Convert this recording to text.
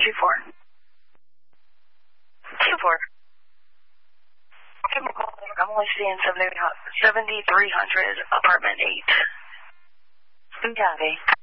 2-4. 2-4. I'm only seeing 7300 apartment 8. Copy.